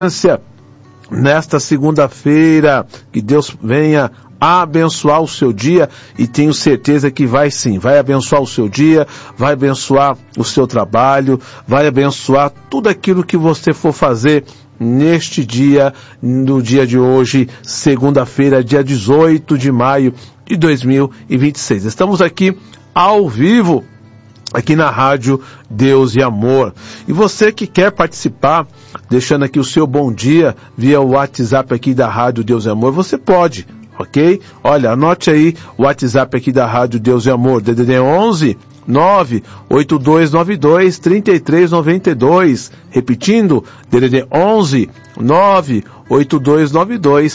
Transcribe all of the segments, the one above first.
nesta segunda-feira, que Deus venha abençoar o seu dia, e tenho certeza que vai sim, vai abençoar o seu dia, vai abençoar o seu trabalho, vai abençoar tudo aquilo que você for fazer neste dia, no dia de hoje, segunda-feira, dia 18 de maio de 2026. Estamos aqui ao vivo, aqui na Rádio Deus e Amor. E você que quer participar, deixando aqui o seu bom dia via o WhatsApp aqui da Rádio Deus e Amor, você pode, ok? Olha, anote aí o WhatsApp aqui da Rádio Deus e Amor, DDD 11 98292 3392. Repetindo, DDD 11 98292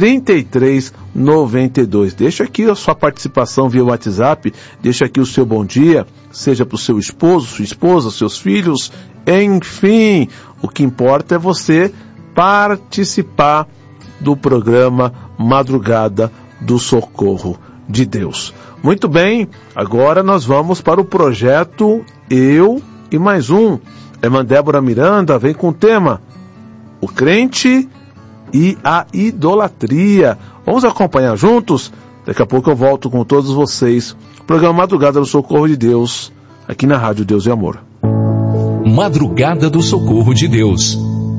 3392. Deixa aqui a sua participação via WhatsApp, deixa aqui o seu bom dia, seja para o seu esposo, sua esposa, seus filhos, enfim, o que importa é você participar do programa Madrugada do Socorro de Deus. Muito bem, agora nós vamos para o projeto Eu e Mais Um. Irmã Débora Miranda vem com o tema O Crente e a Idolatria. Vamos acompanhar juntos? Daqui a pouco eu volto com todos vocês. Programa Madrugada do Socorro de Deus, aqui na Rádio Deus e Amor. Madrugada do Socorro de Deus.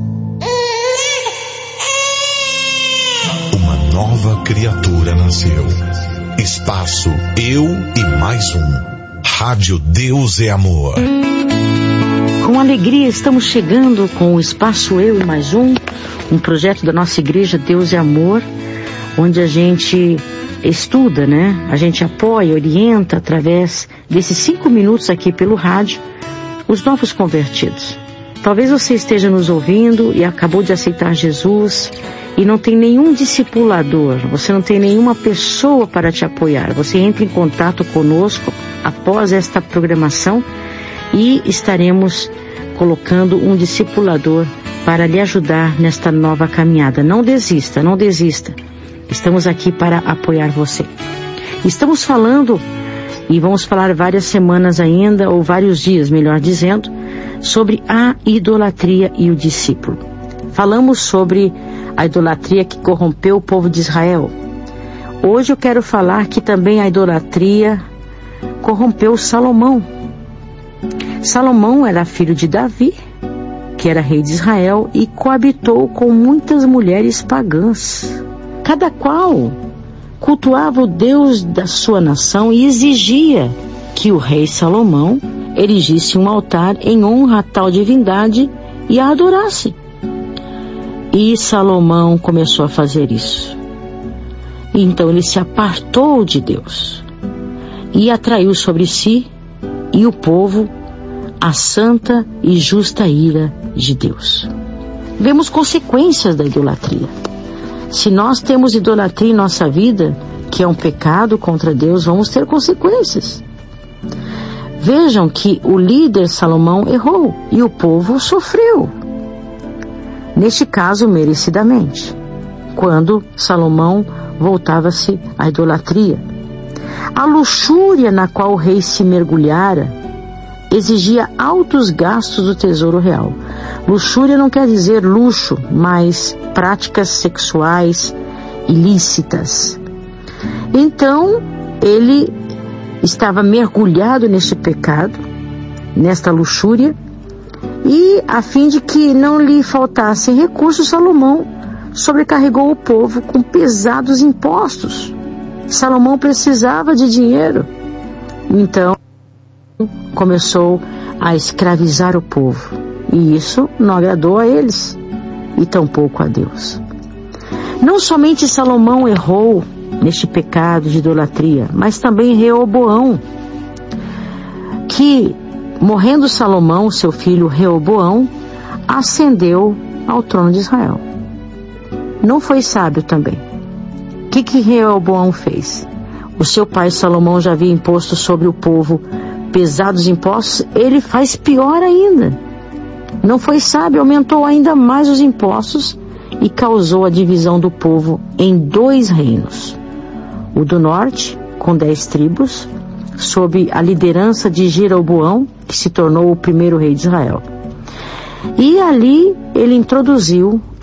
Uma nova criatura nasceu. Espaço Eu e Mais Um. Rádio Deus e Amor. Com alegria estamos chegando com o Espaço Eu e Mais Um projeto da nossa igreja Deus e Amor, onde a gente estuda, né? A gente apoia, orienta através desses 5 minutos aqui pelo rádio, os novos convertidos. Talvez você esteja nos ouvindo e acabou de aceitar Jesus e não tem nenhum discipulador, você não tem nenhuma pessoa para te apoiar. Você entra em contato conosco após esta programação e estaremos colocando um discipulador para lhe ajudar nesta nova caminhada. Não desista, não desista. Estamos aqui para apoiar você. Estamos falando, e vamos falar várias semanas ainda, ou vários dias, melhor dizendo, sobre a idolatria e o discípulo. Falamos sobre a idolatria que corrompeu o povo de Israel. Hoje eu quero falar que também a idolatria corrompeu Salomão. Salomão era filho de Davi, que era rei de Israel, e coabitou com muitas mulheres pagãs. Cada qual cultuava o Deus da sua nação e exigia que o rei Salomão erigisse um altar em honra a tal divindade e a adorasse. E Salomão começou a fazer isso. E então ele se apartou de Deus e atraiu sobre si e o povo a santa e justa ira de Deus. Vemos consequências da idolatria. Se nós temos idolatria em nossa vida, que é um pecado contra Deus, vamos ter consequências. Vejam que o líder Salomão errou e o povo sofreu. Neste caso, merecidamente, quando Salomão voltava-se à idolatria. A luxúria na qual o rei se mergulhara exigia altos gastos do tesouro real. Luxúria não quer dizer luxo, mas práticas sexuais ilícitas. Então, ele estava mergulhado neste pecado, nesta luxúria, e a fim de que não lhe faltassem recursos, Salomão sobrecarregou o povo com pesados impostos. Salomão precisava de dinheiro. Então, começou a escravizar o povo, e isso não agradou a eles e tampouco a Deus. Não somente Salomão errou neste pecado de idolatria, mas também Reoboão, que, morrendo Salomão, seu filho Reoboão, ascendeu ao trono de Israel. Não foi sábio também. O que Reoboão fez? O seu pai Salomão já havia imposto sobre o povo pesados impostos, ele faz pior ainda. Não foi sábio, aumentou ainda mais os impostos e causou a divisão do povo em 2 reinos. O do norte, com 10 tribos, sob a liderança de Jeroboão, que se tornou o primeiro rei de Israel. E ali ele introduziu